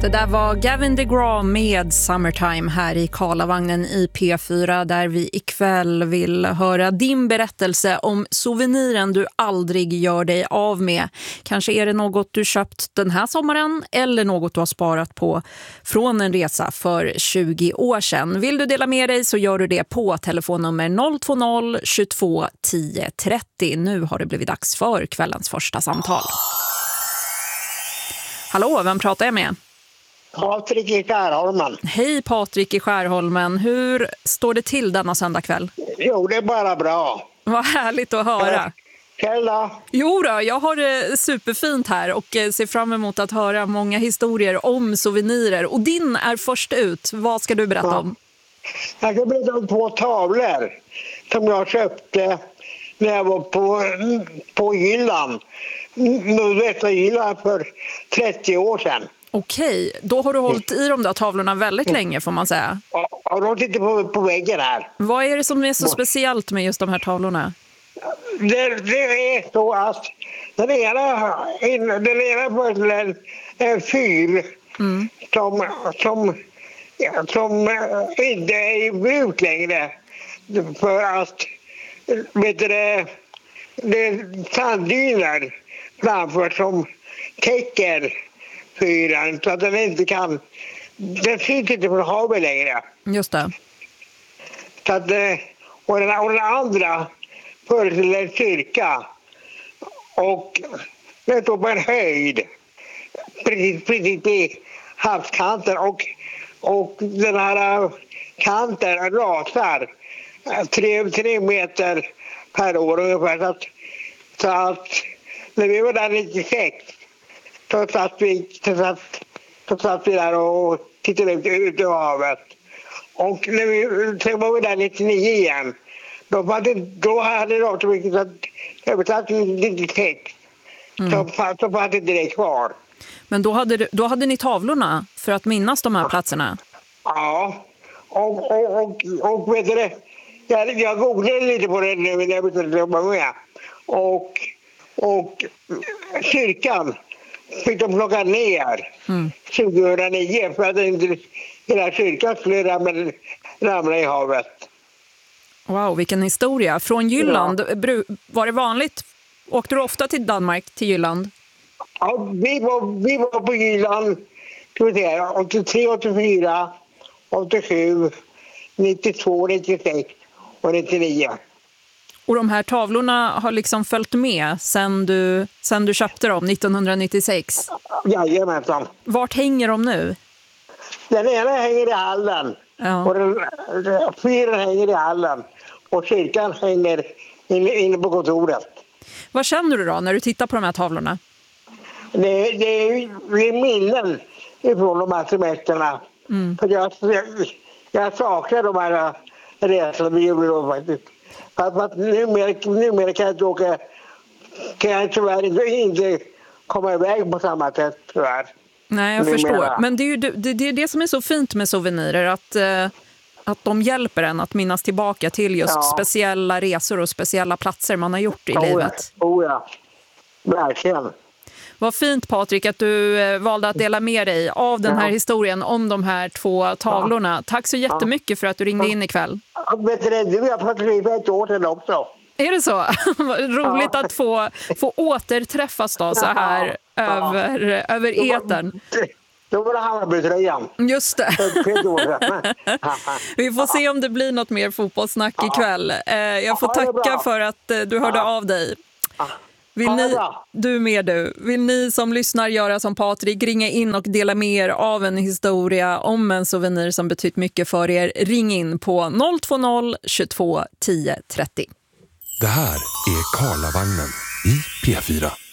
Det där var Gavin DeGraw med Summertime här i Karlavagnen i P4, där vi ikväll vill höra din berättelse om souveniren du aldrig gör dig av med. Kanske är det något du köpt den här sommaren eller något du har sparat på från en resa för 20 år sedan. Vill du dela med dig så gör du det på telefonnummer 020 22 10 30. Nu har det blivit dags för kvällens första samtal. Hallå, vem pratar jag med? Patrik i Skärholmen. Hej Patrik i Skärholmen. Hur står det till denna söndagkväll? Jo, det är bara bra. Vad härligt att höra. Själv då? Jo då, jag har det superfint här och ser fram emot att höra många historier om souvenirer. Och din är först ut. Vad ska du berätta om? Jag ska berätta om 2 tavlor som jag köpte när jag var på Jylland. Nordvästra Jylland för 30 år sedan. Okej, då har du hållit i de där tavlorna väldigt länge får man säga. Och de sitter på väggen här. Vad är det som är så speciellt med just de här tavlorna? Det är så att den ena var en fyr som inte är i bruk längre. För att det är sanddyner framför som täcker fyren så att den inte kan. Den syns inte från havet längre. Just det. Så att, och den andra föreställer en kyrka. Och den står på en höjd. Precis i havskanten. Och den här kanten rasar 3 meter per år ungefär. Så att när vi var där 96 så satt vi där och tittade ut i havet. Och sen var vi där 99 igen. Då hade det så mycket att översatt 96. Så fanns det direkt kvar. Men då hade ni tavlorna för att minnas de här platserna? Ja. Och vet du, jag googlade lite på det nu när jag började jobba med. Och kyrkan fick de plocka ner 2009 för att inte hela kyrkan skulle ramla i havet. Wow, vilken historia. Från Jylland, var det vanligt? Åkte du ofta till Danmark, till Jylland? Ja, vi var på Jylland 83, 84, 87, 92, 96 och 99. Och de här tavlorna har liksom följt med sen du köpte dem 1996? Jajamensan. Vart hänger de nu? Den ena hänger i hallen. Ja. Och fyren hänger i hallen. Och kyrkan hänger inne på kontoret. Vad känner du då när du tittar på de här tavlorna? Det är minnen ifrån de här semesterna. För jag saknar de här resorna vi gjorde då faktiskt. För numera kan jag inte åka, kan jag tyvärr inte komma iväg på samma sätt tyvärr. Nej, jag förstår. Men det är det som är så fint med souvenirer, att de hjälper en att minnas tillbaka till just speciella resor och speciella platser man har gjort i livet. Ja, verkligen. Vad fint Patrik att du valde att dela med dig av den här historien om de här 2 tavlorna. Tack så jättemycket för att du ringde in ikväll. Vet du, jag pratade för 1 år sedan också. Är det så? Roligt att få återträffas då så här över etern. Då var det Hammarbytröjan. Just det. Vi får se om det blir något mer fotbollssnack ikväll. Jag får tacka för att du hörde av dig. Vill ni som lyssnar göra som Patrik, ringa in och dela med er av en historia om en souvenir som betytt mycket för er? Ring in på 020 22 10 30. Det här är Karlavagnen i P4.